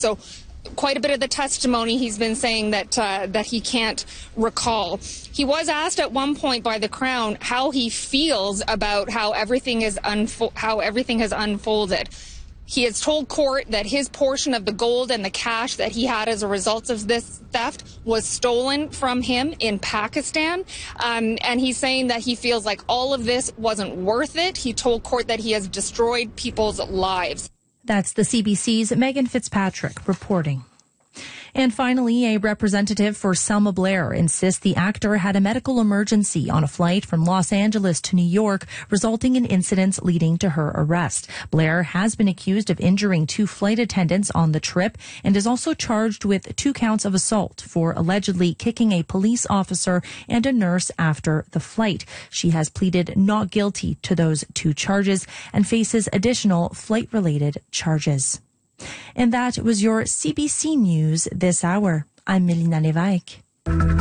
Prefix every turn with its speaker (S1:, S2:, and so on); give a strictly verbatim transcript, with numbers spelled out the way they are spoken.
S1: So quite a bit of the testimony, he's been saying that uh, that he can't recall. He was asked at one point by the Crown how he feels about how everything is unfo- how everything has unfolded. He has told court that his portion of the gold and the cash that he had as a result of this theft was stolen from him in Pakistan. Um, and he's saying that he feels like all of this wasn't worth it. He told court that he has destroyed people's lives.
S2: That's the C B C's Megan Fitzpatrick reporting. And finally, a representative for Selma Blair insists the actor had a medical emergency on a flight from Los Angeles to New York, resulting in incidents leading to her arrest. Blair has been accused of injuring two flight attendants on the trip and is also charged with two counts of assault for allegedly kicking a police officer and a nurse after the flight. She has pleaded not guilty to those two charges and faces additional flight-related charges. And that was your C B C News this hour. I'm Melina Levesque.